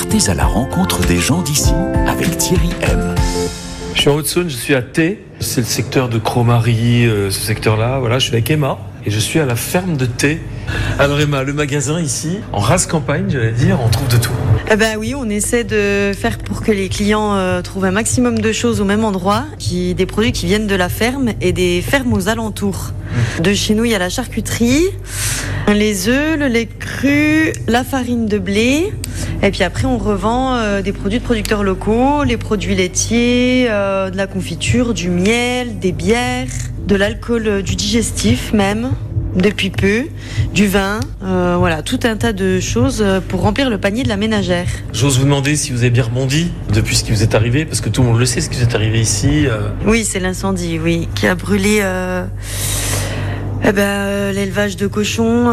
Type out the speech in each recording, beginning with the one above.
Partez à la rencontre des gens d'ici avec Thierry M. Je suis en Haute-Saône, je suis à Thé, c'est le secteur de Cromary, ce secteur-là. Voilà, je suis avec Emma et je suis à la ferme de Thé. Alors Emma, le magasin ici, en race campagne, j'allais dire, on trouve de tout. Oui, on essaie de faire pour que les clients trouvent un maximum de choses au même endroit, des produits qui viennent de la ferme et des fermes aux alentours. De chez nous, il y a la charcuterie, les œufs, le lait cru, la farine de blé. Et puis après, on revend des produits de producteurs locaux, les produits laitiers, de la confiture, du miel, des bières, de l'alcool, du digestif même, depuis peu, du vin, voilà, tout un tas de choses pour remplir le panier de la ménagère. J'ose vous demander si vous avez bien rebondi depuis ce qui vous est arrivé, parce que tout le monde le sait, ce qui vous est arrivé ici. Oui, c'est l'incendie, oui, qui a brûlé l'élevage de cochons,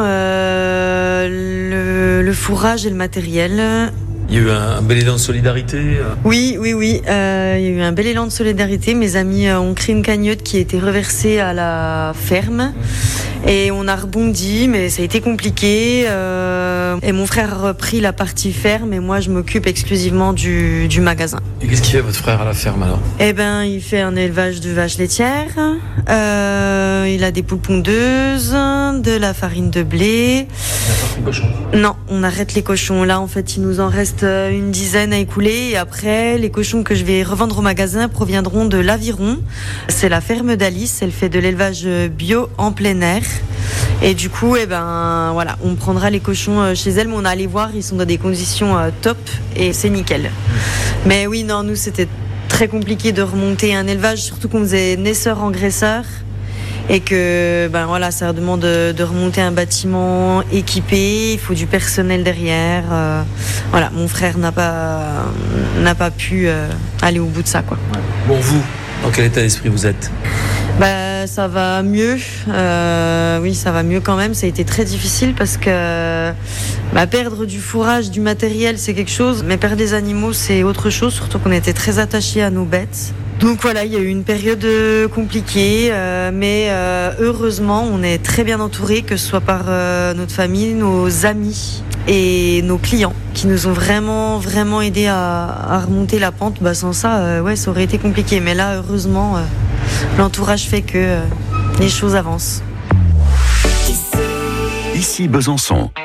le fourrage et le matériel. Il y a eu un bel élan de solidarité. Oui. Il y a eu un bel élan de solidarité. Mes amis ont créé une cagnotte qui a été reversée à la ferme. Et on a rebondi, mais ça a été compliqué. Et mon frère a repris la partie ferme et moi, je m'occupe exclusivement du magasin. Et qu'est-ce qu'il fait votre frère à la ferme alors ? Il fait un élevage de vaches laitières. Il a des poules pondeuses, de la farine de blé. Non, on arrête les cochons. Là, en fait, il nous en reste une dizaine à écouler. Et après, les cochons que je vais revendre au magasin proviendront de l'Aviron. C'est la ferme d'Alice. Elle fait de l'élevage bio en plein air. Et du coup, on prendra les cochons chez elle. Mais on a allé voir, ils sont dans des conditions top et c'est nickel. Mais oui, non, nous, c'était très compliqué de remonter un élevage, surtout qu'on faisait naisseur-engraisseur. Et que ça demande de remonter un bâtiment équipé, il faut du personnel derrière. Mon frère n'a pas pu aller au bout de ça, quoi. Bon, vous, dans quel état d'esprit vous êtes ? Ça va mieux. Oui, ça va mieux quand même. Ça a été très difficile parce que perdre du fourrage, du matériel, c'est quelque chose, mais perdre des animaux, c'est autre chose, surtout qu'on était très attachés à nos bêtes. Donc voilà, il y a eu une période compliquée, mais heureusement, on est très bien entourés, que ce soit par notre famille, nos amis et nos clients, qui nous ont vraiment, vraiment aidés à remonter la pente. Sans ça, ça aurait été compliqué. Mais là, heureusement, l'entourage fait que les choses avancent. Ici Besançon.